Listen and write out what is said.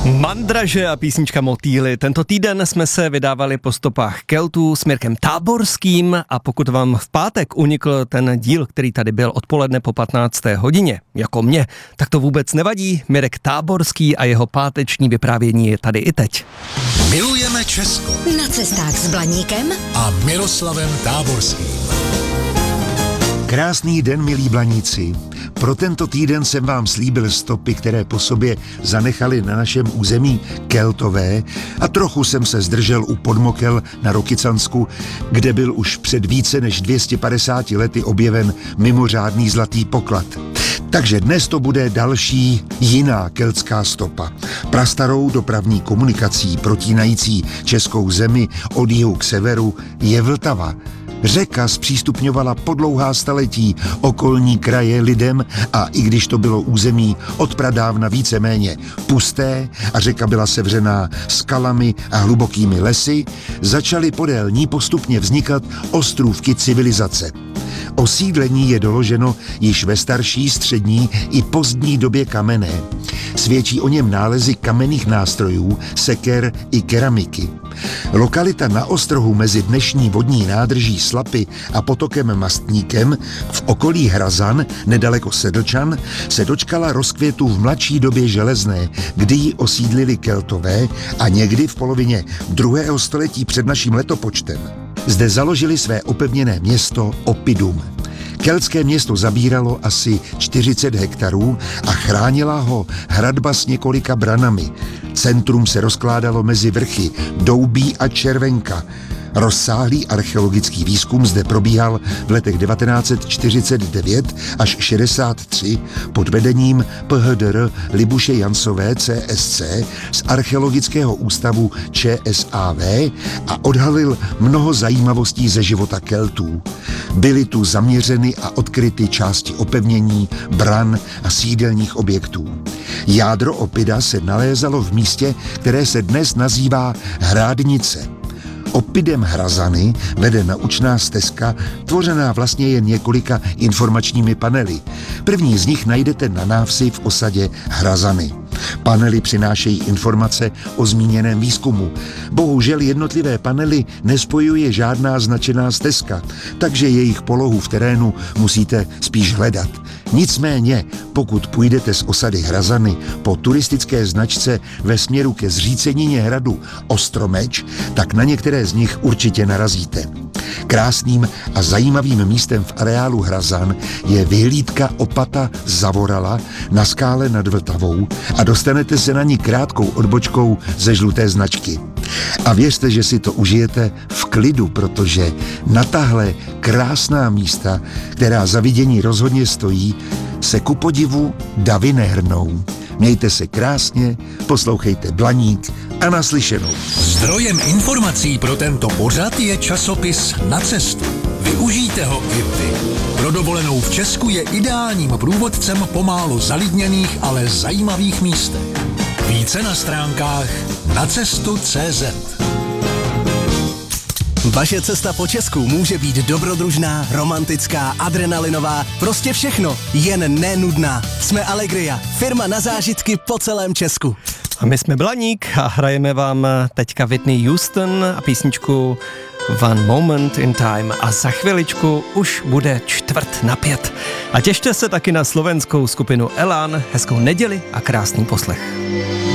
Mandraže a písnička Motýly. Tento týden jsme se vydávali po stopách Keltů s Mirkem Táborským a pokud vám v pátek unikl ten díl, který tady byl odpoledne po 15. hodině, jako mě, tak to vůbec nevadí. Mirek Táborský a jeho páteční vyprávění je tady i teď. Milujeme Česko. Na cestách s Blaníkem A Miroslavem Táborským. Krásný den, milí Blaníci. Pro tento týden jsem vám slíbil stopy, které po sobě zanechali na našem území Keltové a trochu jsem se zdržel u Podmokel na Rokycansku, kde byl už před více než 250 lety objeven mimořádný zlatý poklad. Takže dnes to bude další jiná keltská stopa. Prastarou dopravní komunikací protínající českou zemi od jihu k severu je Vltava. Řeka zpřístupňovala po dlouhá staletí okolní kraje lidem a i když to bylo území od pradávna víceméně pusté a řeka byla sevřená skalami a hlubokými lesy, začaly podél ní postupně vznikat ostrůvky civilizace. Osídlení je doloženo již ve starší, střední i pozdní době kamenné. Svědčí o něm nálezy kamenných nástrojů, seker i keramiky. Lokalita na ostrohu mezi dnešní vodní nádrží Slapy a potokem Mastníkem v okolí Hrazan, nedaleko Sedlčan, se dočkala rozkvětu v mladší době železné, kdy ji osídlili Keltové a někdy v polovině 2. století před naším letopočtem. Zde založili své opevněné město Oppidum. Keltské město zabíralo asi 40 hektarů a chránila ho hradba s několika branami. Centrum se rozkládalo mezi vrchy Doubí a Červenka. Rozsáhlý archeologický výzkum zde probíhal v letech 1949 až 63 pod vedením PHDR Libuše Jansové CSC z Archeologického ústavu ČSAV a odhalil mnoho zajímavostí ze života Keltů. Byly tu zaměřeny a odkryty části opevnění, bran a sídelních objektů. Jádro Oppida se nalézalo v místě, které se dnes nazývá Hrádnice. Oppidem Hrazany vede naučná stezka, tvořená vlastně jen několika informačními panely. První z nich najdete na návsi v osadě Hrazany. Panely přinášejí informace o zmíněném výzkumu. Bohužel jednotlivé panely nespojuje žádná značená stezka, takže jejich polohu v terénu musíte spíš hledat. Nicméně, pokud půjdete z osady Hrazany po turistické značce ve směru ke zřícenině hradu Ostromeč, tak na některé z nich určitě narazíte. Krásným a zajímavým místem v areálu Hrazan je vyhlídka Opata Zavorala na skále nad Vltavou a dostanete se na ní krátkou odbočkou ze žluté značky. A věřte, že si to užijete v klidu, protože na tahle krásná místa, která za vidění rozhodně stojí, se ku podivu davy nehrnou. Mějte se krásně, poslouchejte Blaník a naslyšenou. Zdrojem informací pro tento pořad je časopis Na cestu. Využijte ho i vy. Pro dovolenou v Česku je ideálním průvodcem po málo zalidněných, ale zajímavých místech. Více na stránkách nacestu.cz. Vaše cesta po Česku může být dobrodružná, romantická, adrenalinová, prostě všechno, jen nenudná. Jsme Allegria, firma na zážitky po celém Česku. A my jsme Blaník a hrajeme vám teďka Whitney Houston a písničku One Moment in Time a za chviličku už bude 4:45. A těšte se taky na slovenskou skupinu Elán, hezkou neděli a krásný poslech.